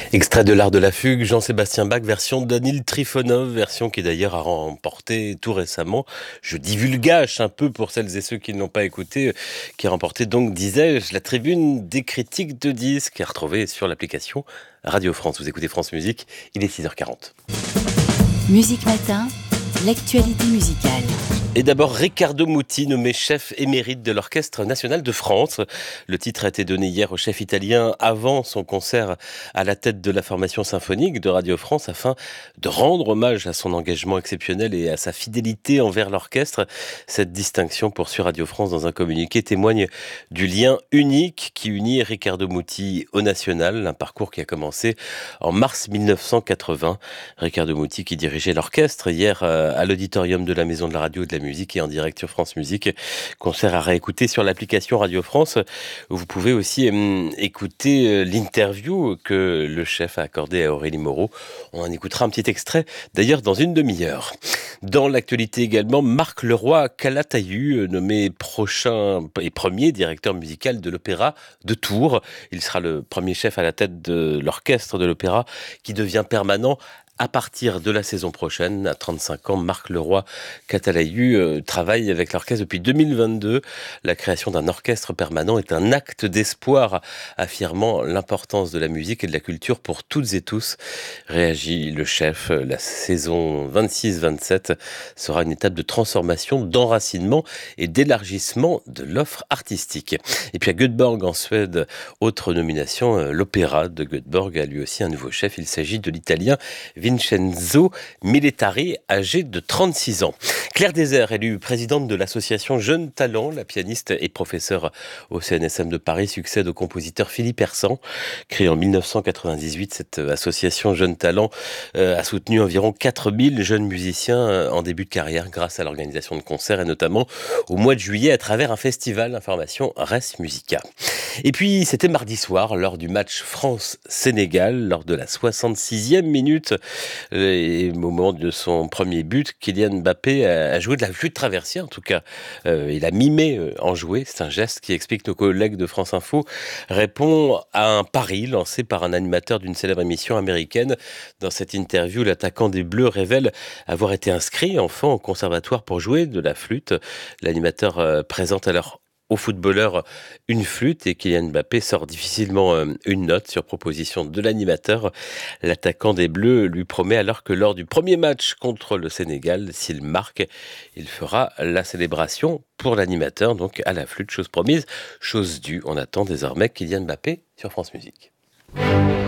Extrait de l'art de la fugue, Jean-Sébastien Bach, version d'Anil Trifonov, version qui d'ailleurs a remporté tout récemment, je divulgage un peu pour celles et ceux qui ne l'ont pas écouté, qui a remporté donc, disais-je, la tribune des critiques de disques, à retrouver sur l'application Radio France. Vous écoutez France Musique, il est 6h40. Musique Matin, l'actualité musicale. Et d'abord, Riccardo Muti, nommé chef émérite de l'Orchestre national de France. Le titre a été donné hier au chef italien avant son concert à la tête de la formation symphonique de Radio France afin de rendre hommage à son engagement exceptionnel et à sa fidélité envers l'orchestre. Cette distinction, poursuit Radio France dans un communiqué, témoigne du lien unique qui unit Riccardo Muti au national, un parcours qui a commencé en mars 1980. Riccardo Muti qui dirigeait l'orchestre hier à l'auditorium de la Maison de la Radio et de la Musique et en direct sur France Musique. Concert à réécouter sur l'application Radio France. Vous pouvez aussi écouter l'interview que le chef a accordée à Aurélie Moreau. On en écoutera un petit extrait d'ailleurs dans une demi-heure. Dans l'actualité également, Marc Leroy-Calatayud, nommé prochain et premier directeur musical de l'Opéra de Tours. Il sera le premier chef à la tête de l'orchestre de l'Opéra qui devient permanent à partir de la saison prochaine. À 35 ans, Marc Leroy-Calatayud travaille avec l'orchestre depuis 2022. La création d'un orchestre permanent est un acte d'espoir, affirmant l'importance de la musique et de la culture pour toutes et tous. Réagit le chef. La saison 26-27 sera une étape de transformation, d'enracinement et d'élargissement de l'offre artistique. Et puis à Göteborg, en Suède, autre nomination, l'Opéra de Göteborg a lui aussi un nouveau chef. Il s'agit de l'Italien Vincenzo Militari, âgé de 36 ans. Claire Désert, élue présidente de l'association Jeunes Talents, la pianiste et professeure au CNSM de Paris, succède au compositeur Philippe Hersant. Créée en 1998, cette association Jeunes Talents a soutenu environ 4000 jeunes musiciens en début de carrière grâce à l'organisation de concerts et notamment au mois de juillet à travers un festival d'information Res Musica. Et puis c'était mardi soir lors du match France-Sénégal, lors de la 66e minute, et au moment de son premier but, Kylian Mbappé a joué de la flûte traversière, en tout cas il a mimé en jouer. C'est un geste qui, explique nos collègues de France Info, répond à un pari lancé par un animateur d'une célèbre émission américaine. Dans cette interview, l'attaquant des Bleus révèle avoir été inscrit enfant au conservatoire pour jouer de la flûte. L'animateur présente alors au footballeur une flûte et Kylian Mbappé sort difficilement une note sur proposition de l'animateur. L'attaquant des Bleus lui promet alors que lors du premier match contre le Sénégal, s'il marque, il fera la célébration pour l'animateur, donc à la flûte, chose promise, chose due. On attend désormais Kylian Mbappé sur France Musique.